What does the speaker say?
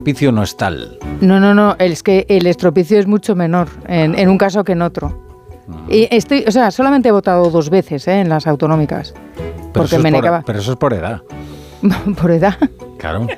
estropicio no es tal. No, es que el estropicio es mucho menor en un caso que en otro. Y solamente he votado 2 veces en las autonómicas. Pero eso es por edad. ¿Por edad? Claro,